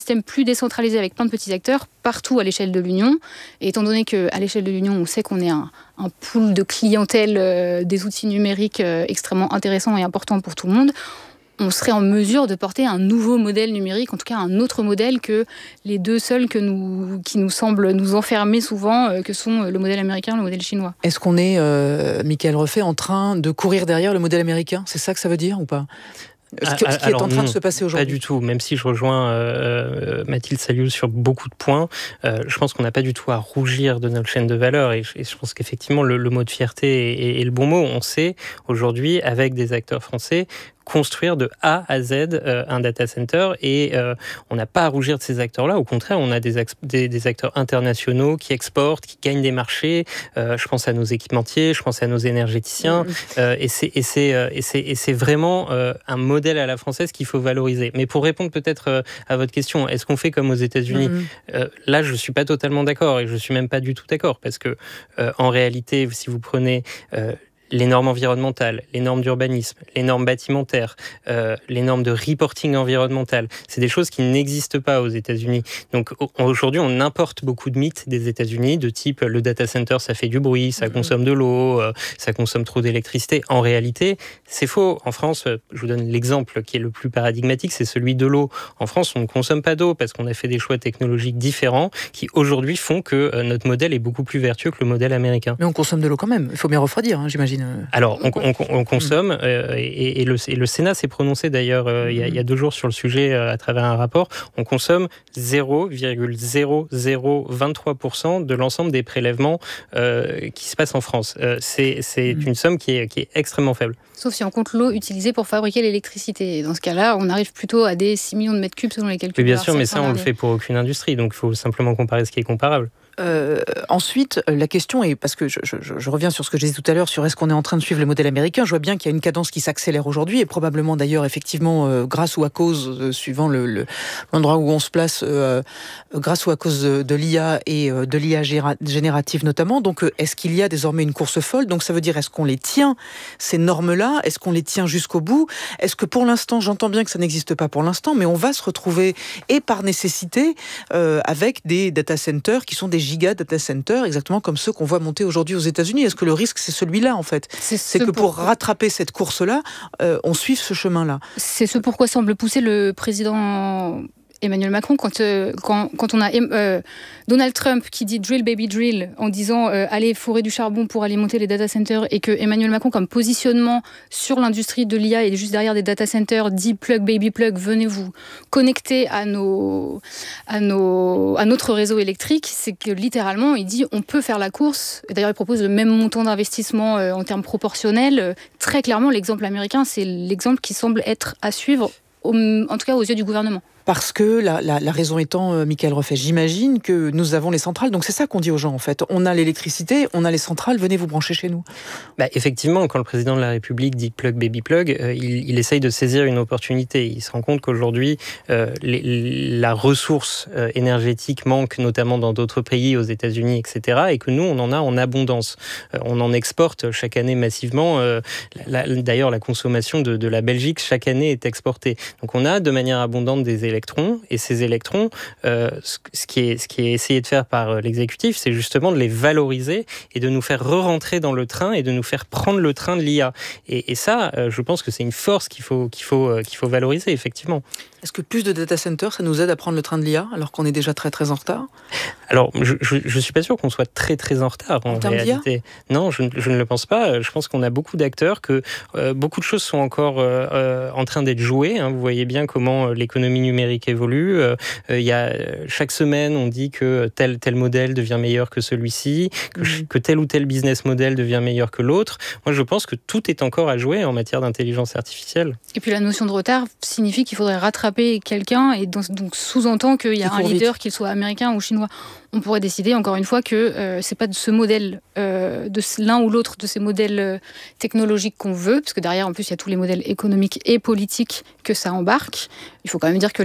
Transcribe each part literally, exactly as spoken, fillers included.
système plus décentralisé avec plein de petits acteurs partout à l'échelle de l'Union. Et étant donné qu'à l'échelle de l'Union, on sait qu'on est un, un pool de clientèle euh, des outils numériques euh, extrêmement intéressant et important pour tout le monde, on serait en mesure de porter un nouveau modèle numérique, en tout cas un autre modèle que les deux seuls que nous, qui nous semblent nous enfermer souvent, euh, que sont le modèle américain et le modèle chinois. Est-ce qu'on est, euh, Mickaël Ruffet, en train de courir derrière le modèle américain ? C'est ça que ça veut dire ou pas ? Ce qui, ce qui Alors, est en train non, de se passer aujourd'hui. Pas du tout, même si je rejoins euh, Mathilde Saliou sur beaucoup de points, euh, je pense qu'on n'a pas du tout à rougir de notre chaîne de valeur et je, et je pense qu'effectivement le, le mot de fierté est, est, est le bon mot. On sait aujourd'hui, avec des acteurs français, construire de A à Z euh, un data center et euh, on n'a pas à rougir de ces acteurs-là. Au contraire, on a des, ex- des, des acteurs internationaux qui exportent, qui gagnent des marchés. Euh, je pense à nos équipementiers, je pense à nos énergéticiens. Euh, et, c'est, et, c'est, euh, et, c'est, et c'est vraiment euh, un modèle à la française qu'il faut valoriser. Mais pour répondre peut-être euh, à votre question, est-ce qu'on fait comme aux États-Unis ? mm-hmm. euh, Là, je ne suis pas totalement d'accord et je ne suis même pas du tout d'accord parce que euh, en réalité, si vous prenez... Euh, les normes environnementales, les normes d'urbanisme, les normes bâtimentaires, euh, les normes de reporting environnemental. C'est des choses qui n'existent pas aux États-Unis. Donc aujourd'hui, on importe beaucoup de mythes des États-Unis, de type le data center, ça fait du bruit, ça mmh. consomme de l'eau, euh, ça consomme trop d'électricité. En réalité, c'est faux. En France, je vous donne l'exemple qui est le plus paradigmatique, c'est celui de l'eau. En France, on ne consomme pas d'eau parce qu'on a fait des choix technologiques différents qui aujourd'hui font que euh, notre modèle est beaucoup plus vertueux que le modèle américain. Mais on consomme de l'eau quand même. Il faut bien refroidir, hein, j'imagine. Alors, on, on, on consomme, euh, et, et, le, et le Sénat s'est prononcé d'ailleurs euh, il, y a, il y a deux jours sur le sujet euh, à travers un rapport, on consomme zéro virgule zéro zéro vingt-trois pour cent de l'ensemble des prélèvements euh, qui se passent en France. Euh, c'est c'est mmh. une somme qui est, qui est extrêmement faible. Sauf si on compte l'eau utilisée pour fabriquer l'électricité. Et dans ce cas-là, on arrive plutôt à des six millions de mètres cubes selon les calculs. Oui, bien sûr, mais ça, on ne le fait pour aucune industrie, donc il faut simplement comparer ce qui est comparable. Euh, ensuite, la question est, parce que je, je, je reviens sur ce que je disais tout à l'heure, sur est-ce qu'on est en train de suivre le modèle américain. Je vois bien qu'il y a une cadence qui s'accélère aujourd'hui, et probablement d'ailleurs, effectivement, euh, grâce ou à cause, euh, suivant le, le, l'endroit où on se place, euh, grâce ou à cause de, de l'I A et euh, de l'I A générative notamment. Donc, euh, est-ce qu'il y a désormais une course folle ? Donc, ça veut dire, est-ce qu'on les tient, ces normes-là ? Est-ce qu'on les tient jusqu'au bout ? Est-ce que pour l'instant, j'entends bien que ça n'existe pas pour l'instant, mais on va se retrouver, et par nécessité, euh, avec des data centers qui sont des giga data centers, exactement comme ceux qu'on voit monter aujourd'hui aux États-Unis. Est-ce que le risque, c'est celui-là, en fait ? C'est, c'est que pour... pour rattraper cette course-là, euh, on suive ce chemin-là. C'est ce pourquoi semble pousser le président Emmanuel Macron, quand, euh, quand, quand on a euh, Donald Trump qui dit « drill baby drill » en disant euh, « allez forer du charbon pour alimenter les data centers » et que Emmanuel Macron, comme positionnement sur l'industrie de l'I A et juste derrière des data centers, dit « plug baby plug, venez vous connecter à, nos, à, nos, à notre réseau électrique », c'est que littéralement, il dit « on peut faire la course ». Et d'ailleurs, il propose le même montant d'investissement euh, en termes proportionnels. Très clairement, l'exemple américain, c'est l'exemple qui semble être à suivre, au, en tout cas aux yeux du gouvernement. Parce que la, la, la raison étant, euh, Mickaël Ruffet, j'imagine que nous avons les centrales, donc c'est ça qu'on dit aux gens en fait. On a l'électricité, on a les centrales, venez vous brancher chez nous. Bah, effectivement, quand le président de la République dit plug baby plug, euh, il, il essaye de saisir une opportunité. Il se rend compte qu'aujourd'hui, euh, les, la ressource euh, énergétique manque notamment dans d'autres pays, aux États-Unis, et cetera, et que nous, on en a en abondance. Euh, on en exporte chaque année massivement. Euh, la, la, d'ailleurs, la consommation de, de la Belgique chaque année est exportée. Donc on a de manière abondante des électrons, et ces électrons, euh, ce, qui est, ce qui est essayé de faire par l'exécutif, c'est justement de les valoriser et de nous faire re-rentrer dans le train et de nous faire prendre le train de l'I A. Et, et ça, euh, je pense que c'est une force qu'il faut, qu'il faut, euh, qu'il faut valoriser, effectivement. Est-ce que plus de data centers, ça nous aide à prendre le train de l'I A, alors qu'on est déjà très très en retard ? Alors, je ne suis pas sûr qu'on soit très très en retard, en, en réalité. Non, je, je ne le pense pas. Je pense qu'on a beaucoup d'acteurs, que euh, beaucoup de choses sont encore euh, en train d'être jouées. Hein. Vous voyez bien comment euh, l'économie numérique évolue. Euh, il y a, chaque semaine, on dit que tel, tel modèle devient meilleur que celui-ci, que, mmh. que tel ou tel business model devient meilleur que l'autre. Moi, je pense que tout est encore à jouer en matière d'intelligence artificielle. Et puis la notion de retard signifie qu'il faudrait rattraper quelqu'un et donc, donc sous-entend qu'il y a un leader, qu'il soit américain ou chinois. On pourrait décider, encore une fois, que euh, c'est pas de ce modèle, euh, de l'un ou l'autre de ces modèles euh, technologiques qu'on veut, parce que derrière, en plus, il y a tous les modèles économiques et politiques que ça embarque. Il faut quand même dire que les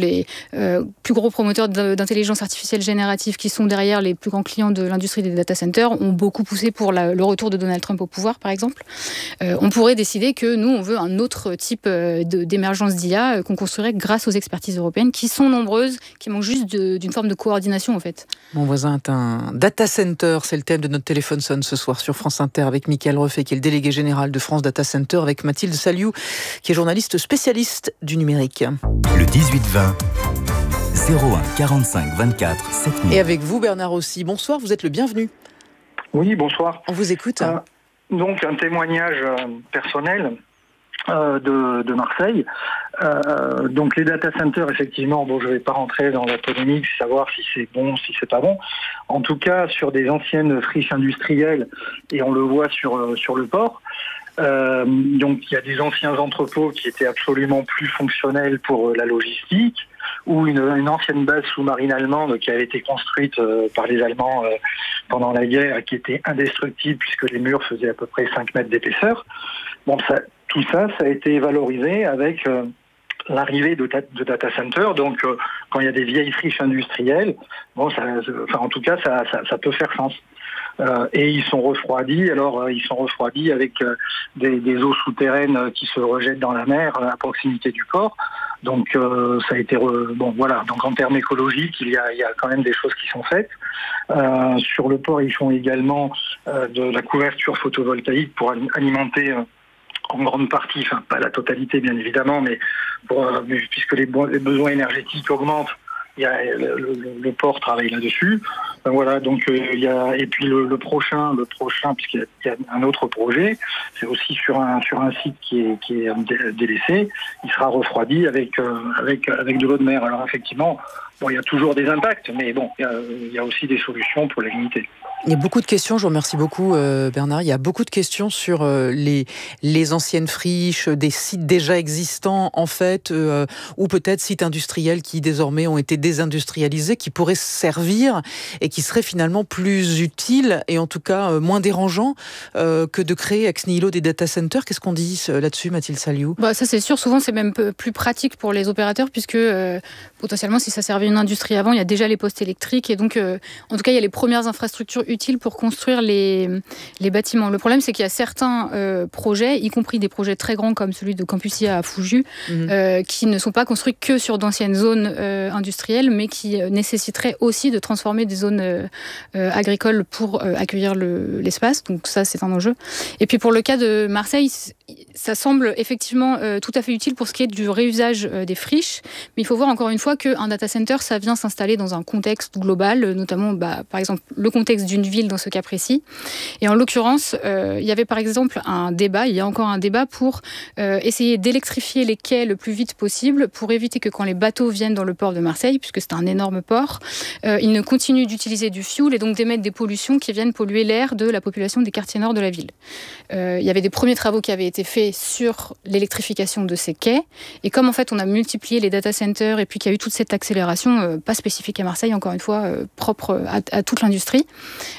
les euh, plus gros promoteurs d'intelligence artificielle générative qui sont derrière les plus grands clients de l'industrie des data centers ont beaucoup poussé pour la, le retour de Donald Trump au pouvoir, par exemple. Euh, on pourrait décider que nous, on veut un autre type de, d'émergence d'I A euh, qu'on construirait grâce aux expertises européennes qui sont nombreuses, qui manquent juste de, d'une forme de coordination, en fait. Mon voisin est un data center, c'est le thème de notre téléphone sonne ce soir sur France Inter avec Mickaël Refait, qui est le délégué général de France Data Center, avec Mathilde Saliou, qui est journaliste spécialiste du numérique. Le dix-huit vingt, zéro un quarante-cinq vingt-quatre sept mille. Et avec vous, Bernard aussi. Bonsoir, vous êtes le bienvenu. Oui, bonsoir. On vous écoute. Euh, donc, un témoignage euh, personnel euh, de, de Marseille. Euh, donc, les data centers, effectivement, bon, je ne vais pas rentrer dans la polémique, savoir si c'est bon, si c'est pas bon. En tout cas, sur des anciennes friches industrielles, et on le voit sur, euh, sur le port, Euh, donc il y a des anciens entrepôts qui étaient absolument plus fonctionnels pour la logistique, ou une, une ancienne base sous-marine allemande qui avait été construite euh, par les Allemands euh, pendant la guerre, qui était indestructible puisque les murs faisaient à peu près cinq mètres d'épaisseur. Bon, ça, tout ça, ça a été valorisé avec euh, l'arrivée de, de data centers. Donc euh, quand il y a des vieilles friches industrielles, bon, ça, enfin, en tout cas ça, ça, ça peut faire sens. Euh, et ils sont refroidis. Alors euh, ils sont refroidis avec euh, des, des eaux souterraines euh, qui se rejettent dans la mer euh, à proximité du port. Donc euh, ça a été re... bon voilà. Donc en termes écologiques, il y a, il y a quand même des choses qui sont faites. Euh, sur le port, ils font également euh, de la couverture photovoltaïque pour alimenter euh, en grande partie, enfin pas la totalité bien évidemment, mais pour, euh, puisque les, bo- les besoins énergétiques augmentent. Il y a, le, le, le port travaille là-dessus. Ben voilà, donc euh, il y a et puis le, le prochain, le prochain, puisqu'il y a, il y a un autre projet, c'est aussi sur un sur un site qui est qui est délaissé. Il sera refroidi avec euh, avec avec de l'eau de mer. Alors effectivement, bon, il y a toujours des impacts, mais bon, il y a, il y a aussi des solutions pour les limiter. Il y a beaucoup de questions, je vous remercie beaucoup euh, Bernard, il y a beaucoup de questions sur euh, les, les anciennes friches, des sites déjà existants en fait, euh, ou peut-être sites industriels qui désormais ont été désindustrialisés, qui pourraient servir et qui seraient finalement plus utiles et en tout cas euh, moins dérangeants euh, que de créer ex nihilo des data centers. Qu'est-ce qu'on dit euh, là-dessus, Mathilde Saliou ? Bah, ça c'est sûr, souvent c'est même plus pratique pour les opérateurs puisque euh, potentiellement si ça servait une industrie avant, il y a déjà les postes électriques et donc euh, en tout cas il y a les premières infrastructures utile pour construire les, les bâtiments. Le problème, c'est qu'il y a certains euh, projets, y compris des projets très grands comme celui de Campus I A à Fouju, mmh. euh, qui ne sont pas construits que sur d'anciennes zones euh, industrielles, mais qui euh, nécessiteraient aussi de transformer des zones euh, euh, agricoles pour euh, accueillir le, l'espace. Donc ça, c'est un enjeu. Et puis pour le cas de Marseille, ça semble effectivement euh, tout à fait utile pour ce qui est du réusage euh, des friches, mais il faut voir encore une fois qu'un data center, ça vient s'installer dans un contexte global, notamment bah, par exemple le contexte d'une ville dans ce cas précis. Et en l'occurrence, euh, il y avait par exemple un débat, il y a encore un débat pour euh, essayer d'électrifier les quais le plus vite possible pour éviter que quand les bateaux viennent dans le port de Marseille, puisque c'est un énorme port, euh, ils ne continuent d'utiliser du fioul et donc d'émettre des pollutions qui viennent polluer l'air de la population des quartiers nord de la ville. Euh, il y avait des premiers travaux qui avaient été faits sur l'électrification de ces quais. Et comme en fait on a multiplié les data centers et puis qu'il y a eu toute cette accélération, euh, pas spécifique à Marseille, encore une fois, euh, propre à, à toute l'industrie,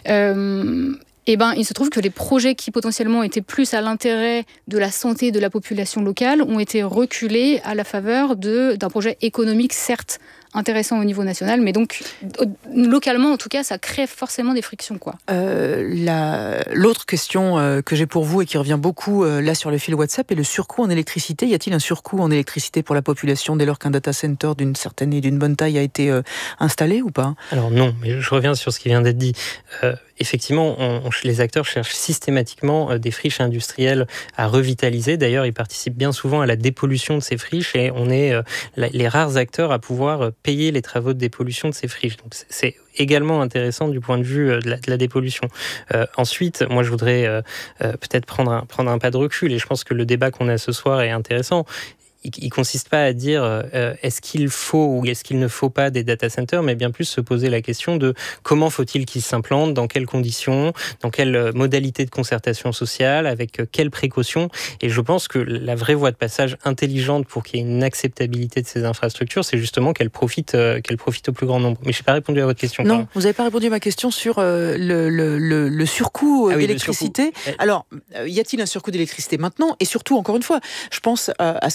Euh, et ben, il se trouve que les projets qui potentiellement étaient plus à l'intérêt de la santé de la population locale ont été reculés à la faveur de, d'un projet économique, certes intéressant au niveau national, mais donc localement, en tout cas, ça crée forcément des frictions, quoi. Euh, la, l'autre question euh, que j'ai pour vous et qui revient beaucoup euh, là sur le fil WhatsApp est le surcoût en électricité. Y a-t-il un surcoût en électricité pour la population dès lors qu'un data center d'une certaine et d'une bonne taille a été euh, installé ou pas ? Alors non, mais je reviens sur ce qui vient d'être dit. Euh, effectivement, on, on, les acteurs cherchent systématiquement euh, des friches industrielles à revitaliser. D'ailleurs, ils participent bien souvent à la dépollution de ces friches et on est euh, la, les rares acteurs à pouvoir euh, payer les travaux de dépollution de ces friches. Donc c'est également intéressant du point de vue de la, de la dépollution. Euh, ensuite, moi je voudrais euh, euh, peut-être prendre un, prendre un pas de recul et je pense que le débat qu'on a ce soir est intéressant. Il ne consiste pas à dire euh, est-ce qu'il faut ou est-ce qu'il ne faut pas des data centers, mais bien plus se poser la question de comment faut-il qu'ils s'implantent, dans quelles conditions, dans quelles modalités de concertation sociale, avec quelles précautions. Et je pense que la vraie voie de passage intelligente pour qu'il y ait une acceptabilité de ces infrastructures, c'est justement qu'elles profitent, euh, qu'elles profitent au plus grand nombre. Mais je n'ai pas répondu à votre question. Non, vous n'avez pas répondu à ma question sur euh, le, le, le, le surcoût ah oui, d'électricité. Le surcoût. Alors, y a-t-il un surcoût d'électricité maintenant ? Et surtout, encore une fois, je pense à, à ce qui viendra derrière.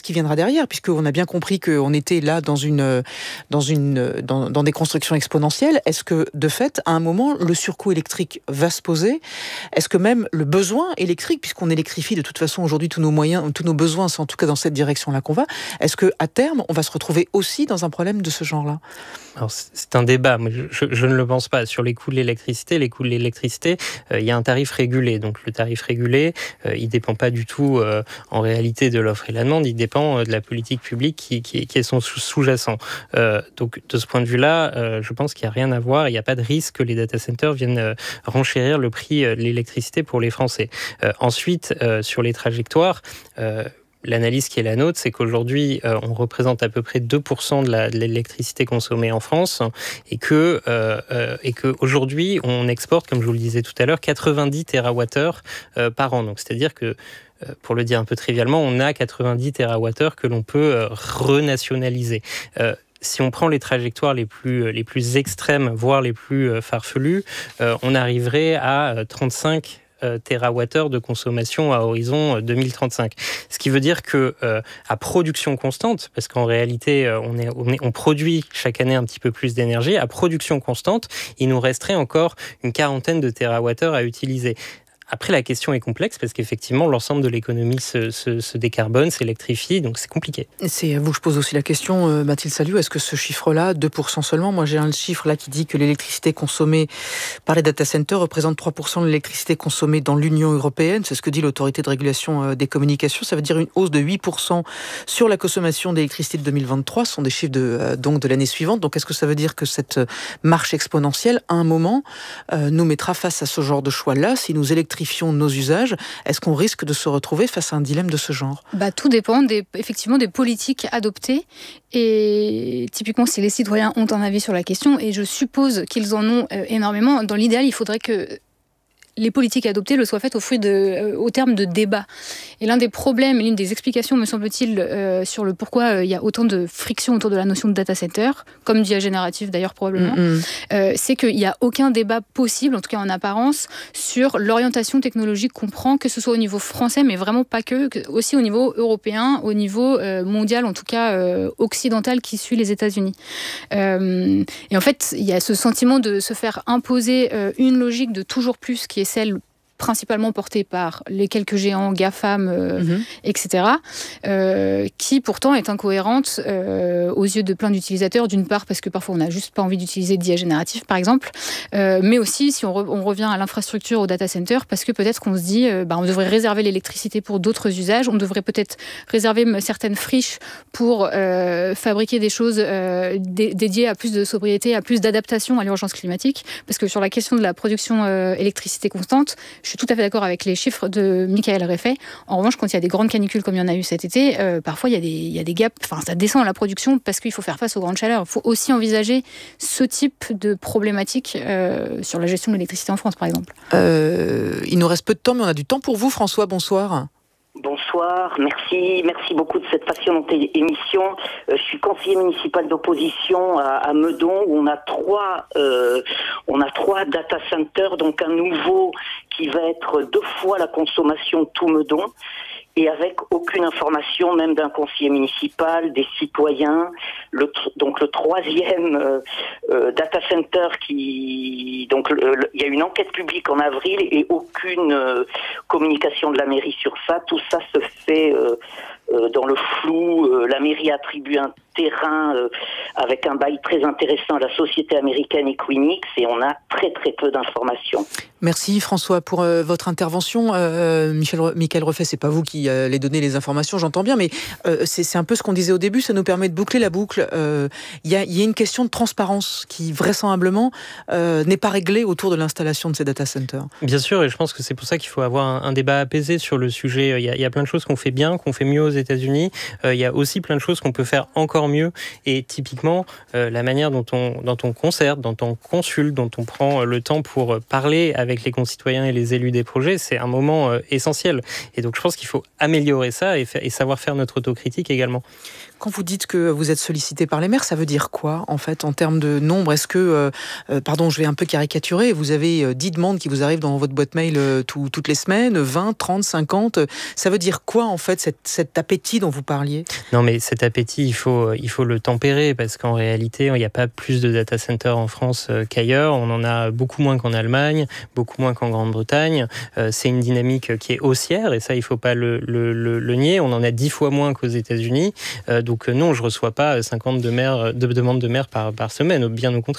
derrière, puisqu'on a bien compris qu'on était là dans, une, dans, une, dans, dans des constructions exponentielles. Est-ce que, de fait, à un moment, le surcoût électrique va se poser ? Est-ce que même le besoin électrique, puisqu'on électrifie de toute façon aujourd'hui tous nos moyens, tous nos besoins, c'est en tout cas dans cette direction-là qu'on va, est-ce qu'à terme, on va se retrouver aussi dans un problème de ce genre-là ? Alors, c'est un débat, mais je, je ne le pense pas. Sur les coûts de l'électricité, les coûts de l'électricité, euh, il y a un tarif régulé. Donc le tarif régulé, euh, il ne dépend pas du tout euh, en réalité de l'offre et la demande, il dépend euh, de la politique publique qui, qui, qui est son sous-jacent. Euh, donc de ce point de vue-là, euh, je pense qu'il n'y a rien à voir. Il n'y a pas de risque que les data centers viennent euh, renchérir le prix euh, de l'électricité pour les Français. Euh, ensuite, euh, sur les trajectoires, euh, l'analyse qui est la nôtre, c'est qu'aujourd'hui, euh, on représente à peu près deux pour cent de, la, de l'électricité consommée en France et que euh, euh, et qu'aujourd'hui, on exporte, comme je vous le disais tout à l'heure, quatre-vingt-dix térawattheures euh, par an. Donc, c'est-à-dire que, euh, pour le dire un peu trivialement, on a quatre-vingt-dix térawattheures que l'on peut euh, renationaliser. Euh, Si on prend les trajectoires les plus, les plus extrêmes, voire les plus farfelues, euh, on arriverait à trente-cinq térawattheures de consommation à horizon deux mille trente-cinq. Ce qui veut dire que euh, à production constante, parce qu'en réalité euh, on, est, on, est, on produit chaque année un petit peu plus d'énergie, à production constante, il nous resterait encore une quarantaine de térawattheures à utiliser. Après, la question est complexe parce qu'effectivement, l'ensemble de l'économie se, se, se décarbone, s'électrifie, donc c'est compliqué. C'est à vous que je pose aussi la question, euh, Mathilde Saliou. Est-ce que ce chiffre-là, deux pour cent seulement, moi j'ai un chiffre là qui dit que l'électricité consommée par les data centers représente trois pour cent de l'électricité consommée dans l'Union européenne. C'est ce que dit l'autorité de régulation euh, des communications. Ça veut dire une hausse de huit pour cent sur la consommation d'électricité de deux mille vingt-trois. Ce sont des chiffres de, euh, donc de l'année suivante. Donc est-ce que ça veut dire que cette marche exponentielle, à un moment, euh, nous mettra face à ce genre de choix-là? Si nous électrifions nos usages, est-ce qu'on risque de se retrouver face à un dilemme de ce genre ? Bah, tout dépend des, effectivement des politiques adoptées. Et typiquement, si les citoyens ont un avis sur la question, et je suppose qu'ils en ont euh, énormément, dans l'idéal, il faudrait que les politiques adoptées le soient faites au, fruit de, euh, au terme de débats. Et l'un des problèmes, et l'une des explications, me semble-t-il, euh, sur le pourquoi euh, il y a autant de friction autour de la notion de data center, comme d'I A génératif d'ailleurs probablement, mm-hmm. euh, c'est qu'il n'y a aucun débat possible, en tout cas en apparence, sur l'orientation technologique qu'on prend, que ce soit au niveau français, mais vraiment pas que, que aussi au niveau européen, au niveau euh, mondial, en tout cas euh, occidental, qui suit les États-Unis. Euh, et en fait, il y a ce sentiment de se faire imposer euh, une logique de toujours plus, qui est celle principalement portée par les quelques géants, GAFAM, euh, mm-hmm. et cetera, euh, qui pourtant est incohérente euh, aux yeux de plein d'utilisateurs, d'une part parce que parfois on n'a juste pas envie d'utiliser d'I A génératif, par exemple, euh, mais aussi si on, re- on revient à l'infrastructure, au data center, parce que peut-être qu'on se dit euh, bah, on devrait réserver l'électricité pour d'autres usages, on devrait peut-être réserver certaines friches pour euh, fabriquer des choses euh, dé- dédiées à plus de sobriété, à plus d'adaptation à l'urgence climatique, parce que sur la question de la production euh, électricité constante, je Je suis tout à fait d'accord avec les chiffres de Michael Reffey. En revanche, quand il y a des grandes canicules comme il y en a eu cet été, euh, parfois il y a des, il y a des gaps, enfin ça descend à la production parce qu'il faut faire face aux grandes chaleurs. Il faut aussi envisager ce type de problématique euh, sur la gestion de l'électricité en France, par exemple. Euh, il nous reste peu de temps, mais on a du temps pour vous, François. Bonsoir. Bonsoir, merci, merci beaucoup de cette passionnante émission. Euh, je suis conseiller municipal d'opposition à, à Meudon, où on a trois, euh, on a trois data centers, donc un nouveau qui va être deux fois la consommation de tout Meudon, et avec aucune information, même d'un conseiller municipal, des citoyens. Le, donc le troisième euh, euh, data center qui, donc le, le, il y a une enquête publique en avril et aucune euh, communication de la mairie sur ça. Tout ça se fait euh, euh, dans le flou. Euh, la mairie attribue un terrain euh, avec un bail très intéressant à la société américaine Equinix et on a très très peu d'informations. Merci François pour euh, votre intervention. Euh, Michel, Michael Reffey, c'est pas vous qui euh, allez donner les informations, j'entends bien, mais euh, c'est, c'est un peu ce qu'on disait au début, ça nous permet de boucler la boucle. Il euh, y, a, y a une question de transparence qui vraisemblablement euh, n'est pas réglée autour de l'installation de ces data centers. Bien sûr, et je pense que c'est pour ça qu'il faut avoir un, un débat apaisé sur le sujet. Il y, a, il y a plein de choses qu'on fait bien, qu'on fait mieux aux États-Unis. Euh, il y a aussi plein de choses qu'on peut faire encore mieux. Et typiquement, euh, la manière dont on, dont on concerte, dont on consulte, dont on prend le temps pour parler avec les concitoyens et les élus des projets, c'est un moment euh, essentiel. Et donc, je pense qu'il faut améliorer ça et, fa- et savoir faire notre autocritique également. Quand vous dites que vous êtes sollicité par les maires, ça veut dire quoi, en fait, en termes de nombre ? Est-ce que, euh, euh, pardon, je vais un peu caricaturer, vous avez euh, dix demandes qui vous arrivent dans votre boîte mail euh, tout, toutes les semaines, vingt, trente, cinquante ? Ça veut dire quoi, en fait, cette, cette appétence appétit dont vous parliez? Non, mais cet appétit, il faut, il faut le tempérer parce qu'en réalité, il n'y a pas plus de data centers en France qu'ailleurs. On en a beaucoup moins qu'en Allemagne, beaucoup moins qu'en Grande-Bretagne. Euh, c'est une dynamique qui est haussière et ça, il ne faut pas le, le, le, le nier. On en a dix fois moins qu'aux États-Unis. Euh, donc non, je ne reçois pas cinquante de, mer, de demandes de mer par, par semaine, bien au contraire.